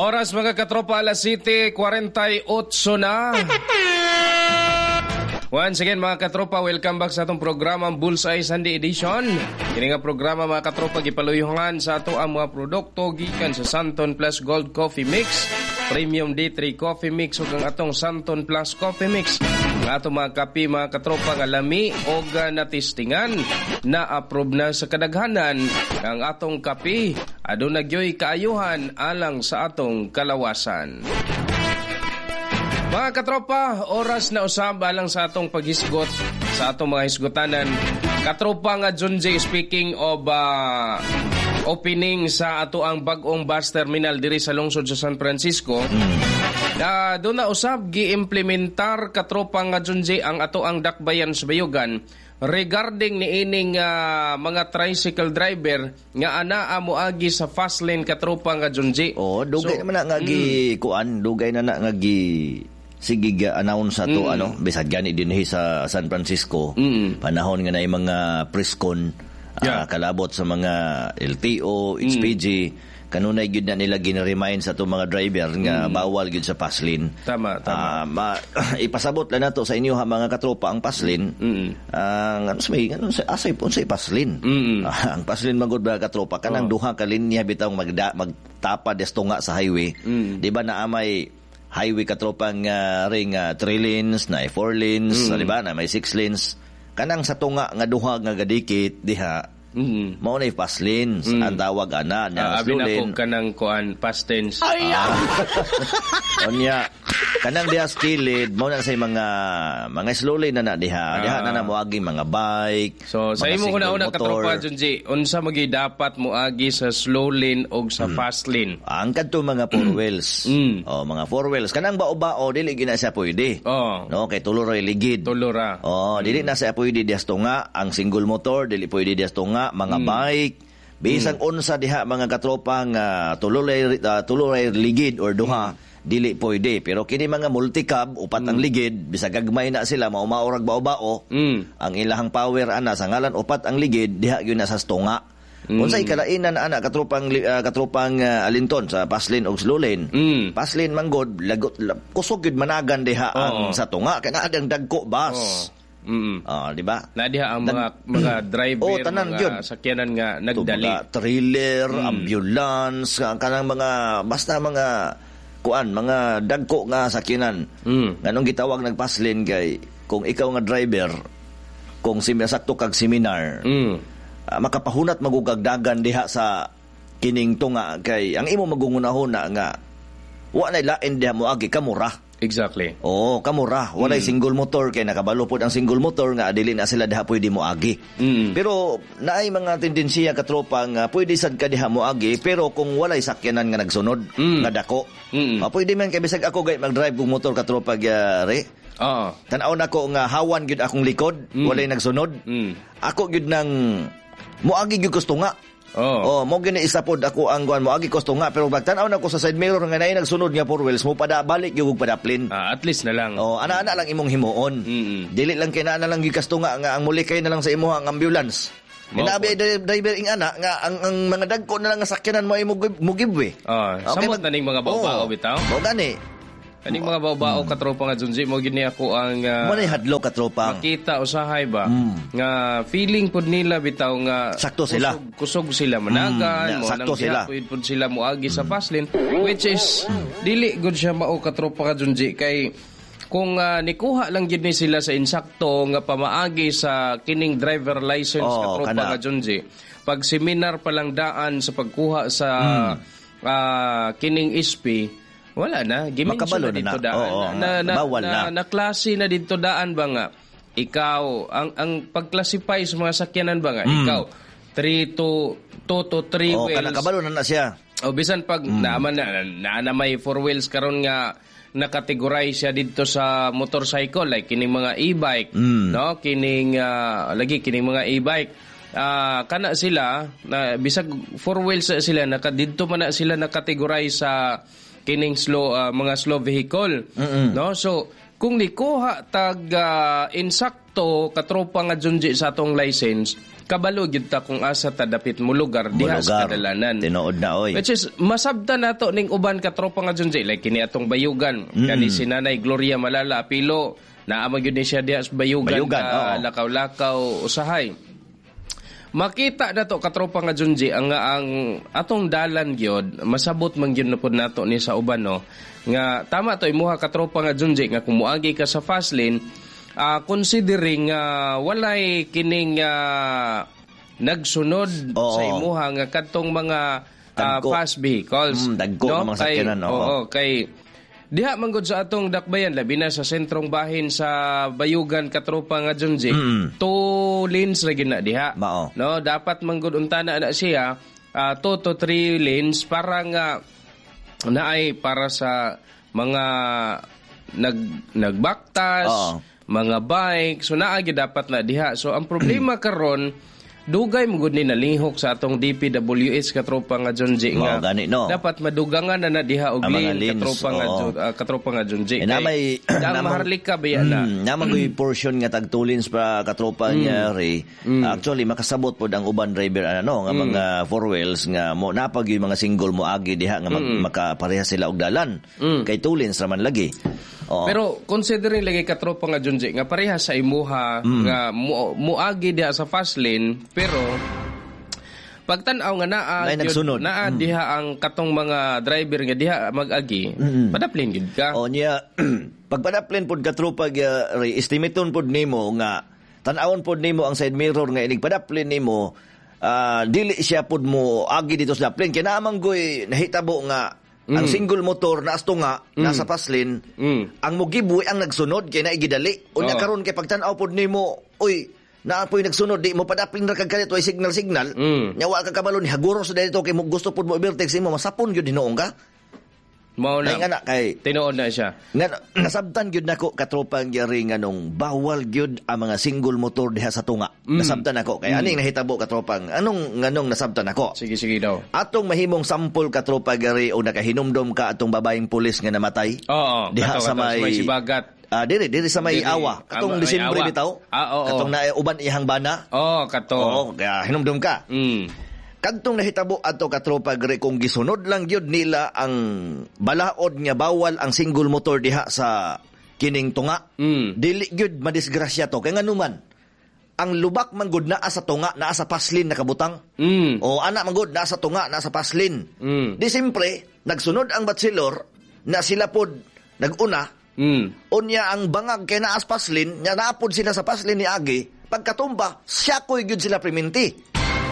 Oras mga katropa, alas 7:48 na. Once again mga katropa, welcome back sa atong programa Bullseye Sunday Edition. Kini nga programa mga katropa gipaluyuhan sa ato ang mga produkto gikan sa Santon Plus Gold Coffee Mix, Premium D3 Coffee Mix ug ang atong Santon Plus Coffee Mix. Ang atong mga kape mga katropa nga lami og natistingan na approve na sa kadaghanan. Ang atong kape aduna gyoy kaayuhan alang sa atong kalawasan. Mga katropa, oras na usab alang sa atong paghisgot sa atong mga hisgotanan. Katropa nga John J. speaking of opening sa ato ang bag-ong bus terminal diri sa lungsod sa San Francisco. Doon na usab gi-implementar katropa nga John J. ang ato ang dakbayan sa bayugan regarding ni ining mga tricycle driver nga anaa moagi sa fast lane katropa nga John J. Oh, dugay naman na nga kuan, dugay na nga sige announce sa to bisag gani dinhi sa San Francisco. Panahon nga na mga preskon kalabot sa mga LTO, HPG kanunay gyud na nila gin-remind sa to mga driver nga bawal gyud sa fast lane. Tama. Ipasabot lang nato sa inyo ha mga katropa ang fast lane. Asay pun sa fast lane. Ang fast lane magud mga katropa kanang duha ka linya bitaw magtapad des tunga sa highway. Di ba na may highway katropang ring 3 lanes na 4 lanes, di ba na may 6 lanes. Kanang sa tunga nga duha nga gadikit diha. Mao na fast lanes ang tawag ana nya slow lane kanang kuan past tense. Onya kanang diha skilled mao na say mga slow lane na diha na moagi mga bike. So sa imo una katropa Junji, unsa magi dapat moagi sa slow lane og sa fast lane? Ang kadto mga four wheels. Mga four wheels kanang bao-bao dili gina siya pwede. No kay tulo ra ligid. Tulura. Dili na siya pwede diha tunga ang single motor dili pwede diha tunga mga bike bisang unsa diha mga katropang tuloy ligid or duha dili pwede pero kini mga multicab upat ang ligid bisag gagmay na sila maumaurag bao-bao ang ilahang power ana sa ngalan upat ang ligid diha gyud na sa tunga. Unsay kalainan ana katropang alinton sa fast lane og slow lane. Fast lane manggod kusog gyud managan diha ang sa tunga kay naa ang dagko bus. Di ba? Na diha ang mga driver, mga sakyanan nga nagdali. Mga trailer, ambulance, kanang mga basta mga kuan, mga dagko nga sakyanan. Nganong gitawag nagpaslin kay kung ikaw nga driver, kung sakto kag seminar, makapahunat magugagdagan diha sa kining tunga kay ang imo magungunahuna nga wa na lain diha moagi kamura. Exactly. Kamura. Walay single motor kay nakabalo pod ang single motor nga dili na sila diha pwede moagi. Pero naay mga tendensiya katropa nga pwede sad ka diha moagi pero kung walay sakyanan nga nagsunod nga dako. Pwede man kay bisag ako gay mag-drive og motor katropa gyare. Tan-aw nako nga hawan gyud akong likod, walay nagsunod. Ako gyud nang moagi gyud gusto nga. Mo gini isa pod ako ang guan mo agi kosto nga pero bagtan-aw na ko sa side mirror nga naay nagsunod nga four wheels mo pada balik gyud padaplin. At least na lang. Ana lang imong himuon. Dili lang kay na lang gyud kasto nga ang muli kay na lang sa imo ang ambulance. Minabi driver ing ana nga ang mga dagko na lang nga sakyanan mo ay mo giveaway. Samot na ning mga bao-bao bitaw. Mo gani. Kaning mga bao-bao katropa nga Junji mo gini ako ang manay hadlo katropa. Makita usahay ba nga feeling pud nila bitaw nga sakto sila. Kusog sila managan, mo sakto sila. Pud sila moagi sa fast lane which is dili gud siya mao katropa ka Junji kay kung nikuha lang gid ni sila sa insakto nga pamaagi sa kining driver license katropa ka Junji. Pag seminar pa lang daan sa pagkuha sa kining SP wala na, gimension na dito daan. Bawal na. Na klase na dito daan ba nga? Ikaw, ang pag-classify sa mga sakyanan ba nga? Ikaw, 3 to 3 wheels. Kanakabalo na siya. Bisan pag naaman na may 4 wheels karon nga nakategorize siya dito sa motorcycle like kining mga e-bike, no? Kining mga e-bike. Kana sila bisag 4 wheels sila dito man na sila nakategorize sa kining mga slow vehicle. No? So kung nikuha tag insakto katropa nga Junji sa atong license kabalo gyud ta kung asa ta dapit mo lugar diha sa kadalanan. Tinuod na oy. Which is masabtan nato ning uban ka tropa nga John Jay, like kini atong bayugan kani si Nanay Gloria Malala Apilo, naa magyud ni siya diha sa bayugan ka lakaw-lakaw usahay. Makita nato ka tropa nga John Jay ang atong dalan gyud masabot man gyud napod nato ni sa uban no nga tama to imuha ka tropa nga John Jay nga kung moagi ka sa fast lane, considering walay kining nagsunod sa imuha nga kadtong mga fast vehicles. Dagko no? Mga sakyanan. Kay diha manggod sa atong dakbayan, labi na sa sentrong bahin sa Bayugan katropa nga John Jay, 2 lanes ra gina diha. No, dapat manggod untana na siya 2 to 3 lanes para nga naay para sa mga nagbaktas, mga bike, so naagi dapat na diha. So ang problema karon dugay mo gud ni nalihok sa atong DPWH katropa nga John J nga dapat madugangan na diha og lane katropa nga John J. Namay maharlika biya na. Namang portion nga tag 2 lanes para katropa niya Ray. Actually makasabot pod ang uban driver nga mga four wheels nga mo napag yung mga single mo agi diha nga makapareha sila og dalan. Kay 2 lanes raman lagi. Pero considering lagi katropa nga John J nga pareha sa imuha nga muagi diha sa fast lane, pero pagtan-aw nga naa diha ang katong mga driver nga diha mag-agi, padaplin gid ka. Niya pag padaplin pod katropa estimaton pod nimo nga tan-awon pod nimo ang side mirror nga inig padaplin nimo, dili siya pod mo agi dito sa daplin kay naamang goy nahitabo nga ang single motor na astunga nasa paslin, ang mugibuy ang nagsunod kay naigidali. Unya karon kay pagtan-aw pod nimo, oy, naapoy nagsunod di mo padaplin ra kag kanito ay signal. Nya wa ka kabalo ni haguros dito kay mo gusto pod mo overtake mo masapon gyud hinoong ka. Mao na nga kay tinuod na siya. Nasabtan gyud nako katropa ang gyari nganong bawal gyud ang mga single motor diha sa tunga. Nasabtan nako kay aning nahitabo katropang nganong nasabtan nako. Sige daw. Atong mahimong sample katropa gyari o nakahinumdom ka atong babaeng pulis nga namatay. Diha sa may sibagat. Diri sa may awa. Katong Disyembre bitaw. Katong na uban ihang bana. Kato. Kaya hinumdom ka. Kadtong nahitabo ato katropa gre kung gisunod lang gyud nila ang balaod nga bawal ang single motor diha sa kining tunga, dili gyud madisgrasya to kay nganuman ang lubak man gud naa sa tunga, naa sa paslin nakabutang. O ana man gud naa sa tunga, naa sa paslin. Di simpre nagsunod ang batsilor na sila pod naguna. Unya ang bangag kay naa sa paslin, nya naapod sila sa paslin ni agi, pagkatumba siya koy gyud sila priminti.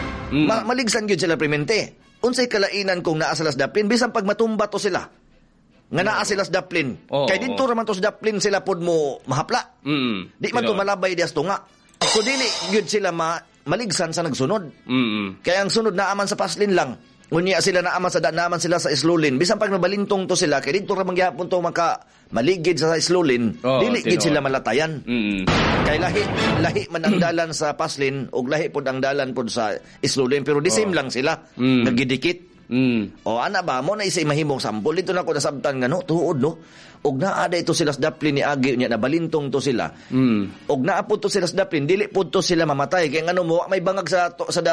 Maligsan gyud sila primente. Unsay kalainan kung naa sa daplin bisan pag matumba to sila. Nga naa sila sa daplin. Kay dito ra man to sa daplin sila pod mo mahapla. Di man to malabay dias tunga. So dili gyud sila maligsan sa nagsunod. Kaya ang sunod naaman sa paslin lang. Unya sila naaman sila sa islulin. Bisan pag nabalintong to sila kay dito ra man gyapon to maligid sa islulin, dili gid sila malatayan. Kay lahi man ang dalan sa paslin ug lahi pod ang dalan pod sa islulin, pero the same lang sila, nagidikit. O ana ba mo na isa mahimong sampol dito nako nasabtan nga no tuod no. Og naa ito sila sa daplin ni agi nya nabalintong to sila. Og naa pod to sila sa daplin, dili pod to sila mamatay kay ngano mo may bangag sa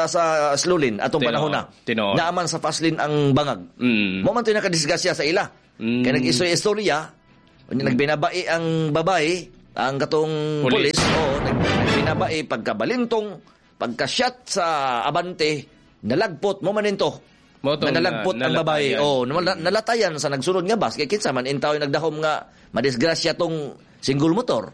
islulin atong panahon na. Naaman sa paslin ang bangag. Mo man to nakadisgasya sa ila. Kay nag-istorya nagbinabai ang babae, ang katong pulis, nagbinabai pagkabalintong, pagka-shot sa abante, nalagpot mo maninto. Nalagpot ang babae. Nalatayan sa nagsunod nga bus. Kaya kinsa man intaw nagdahom nga madisgrasya tong single motor.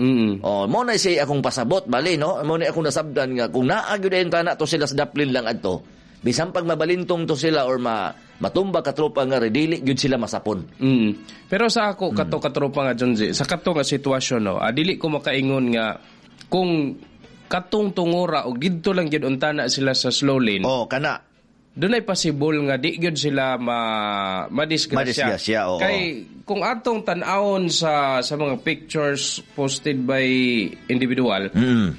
Mo na siya akong pasabot, bali, no? Mo na akong nasabdan nga, kung naagyo na yung tana to sila sa daplin lang adto, bisan pag mabalintong to sila or matumba katropa nga redili gyud sila masapon. Pero sa ako katropa nga John J, sa kato nga sitwasyon no, dili ko makaingon nga kung katong tungura o gidto lang gyud untana sila sa slow lane. Kana. Dunay possible nga di gyud sila madisgrasya. Kay kung atong tan-awon sa mga pictures posted by individual,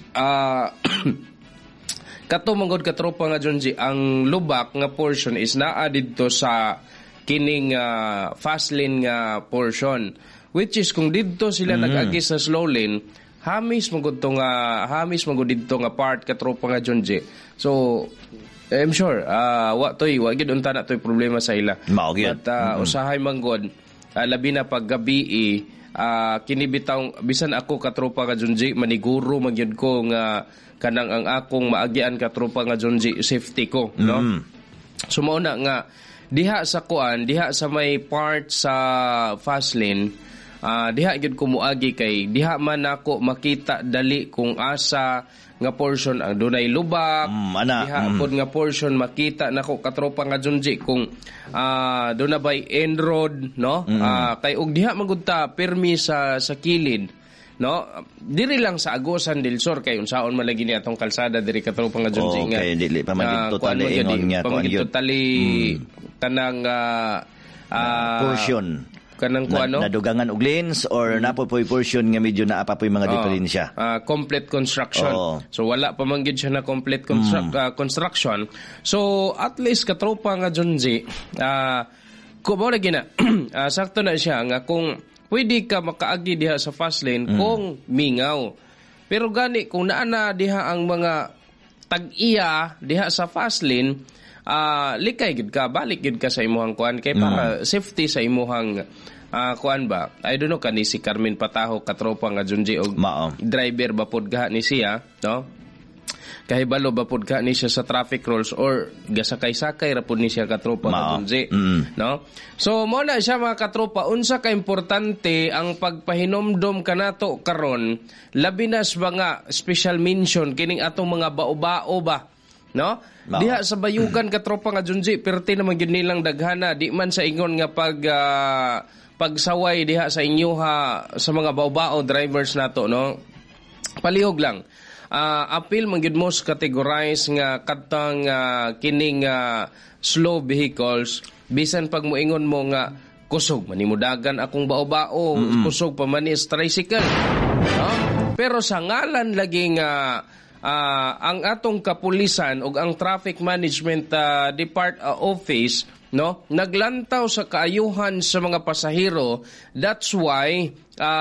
kato manggod katropa nga John G, ang lubak nga portion is naa didto sa kining fast lane nga portion, which is kung didto sila nag-agi sa slow lane, hamis magud dito nga part katropa nga Junji. So I'm sure wa gid unta na toy problema sa ila. But usahay manggod labi na pag gabi kini bitaw bisan ako katropa nga Junji maniguro magyud ko nga kanang ang akong maagian katropa nga Junji safety ko, no? So mao na nga diha sa may part sa fast lane, diha gid ko muagi kay diha man ako makita dali kung asa nga portion ang dunay lubak, diha pod nga portion makita nako katropa nga Junji kung doon na bay end road, no? Kay og diha magudta permi sa kilid, no? Diri lang sa Agusan del Sur kay unsaon man lagi ni atong kalsada diri katropa nga Junji nga. Okay, dili pa maging totally ingon nga kanang portion kanang nadugangan og lanes or napoy portion nga medyo naa pa poy mga diferensya. Complete construction. So wala pa man gid siya na complete construction. So at least katropa nga Junji ko mo lagi na sakto na siya nga kung pwede ka makaagi diha sa fast lane kung mingaw. Pero gani kung naa diha ang mga tag-iya diha sa fast lane, likay gid ka, balik gid ka sa imuhang kuan kay para safety sa imuhang kuan ba. I don't know kani si Carmen Pataho katropa nga Junji og driver ba pod gaha ni siya, no? Kahibalo ba pod ka ni siya sa traffic rules or gasakay-sakay ra pod ni siya katropa nga Junji, no? So mo na siya mga katropa, unsa ka importante ang pagpahinomdom kanato karon, labi na sa mga special mention kining atong mga bao-bao ba, no? Diha sa bayugan katropa nga Junji, perti naman gyud nilang daghana, di man sa ingon nga pagsaway diha sa inyoha sa mga bao-bao drivers nato, no? Palihog lang. Apil man gyud mo categorize nga katang kining slow vehicles, bisan pag moingon mo nga kusog manimudagan akong bao-bao, kusog pa man is tricycle, no? Pero sa ngalan lagi nga ang atong kapulisan ug ang traffic management office, no, naglantaw sa kaayuhan sa mga pasahero. That's why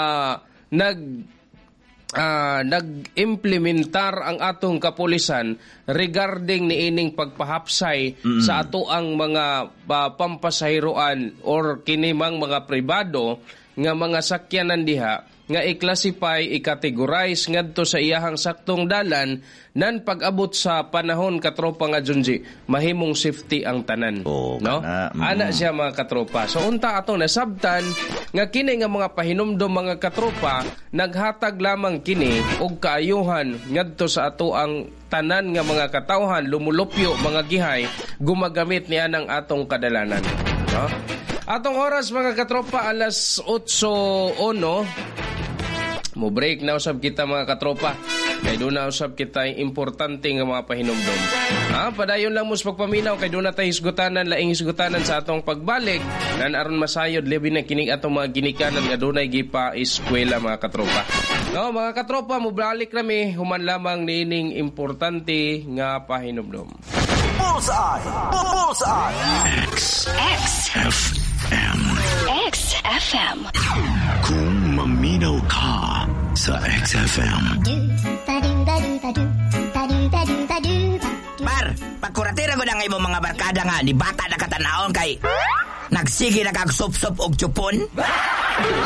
nag-implementar ang atong kapulisan regarding niining pagpahapsay sa ato ang mga pampasahiroan or kinimang mga pribado nga mga sakyanan diha nga i-classify, i-categorize ngadto sa iyahang saktong dalan nan pag-abot sa panahon katropa nga Junji, mahimong safety ang tanan, no? Ana siya mga katropa. So unta ato nasabtan nga kini nga mga pahinumdom mga katropa, naghatag lamang kini og kaayuhan ngadto sa ato ang tanan nga mga katawhan, lumulupyo mga gihay gumagamit niya ng atong kadalanan, no? Atong oras mga katropa alas 8:01. Mo break na usab kita mga katropa. Kay doon na usab kita importante nga mga pahinumdom. Padayon lang mo sa pagpaminaw kay doon na tayo hisgutanan, laing hisgutanan sa atong pagbalik. Nan aron masayod lebi na kining atong mga ginikanan nga doon ay gipa eskwela mga katropa. No, mga katropa, mo balik kami human lamang nining importante nga pahinumdom. Bullseye. XFM. XFM. Kung maminaw ka sa XFM. Par, pagkuratira ko na nga mga barkada nga, ni bata na katanaon kay nagsige na kag sup-sup og chupon.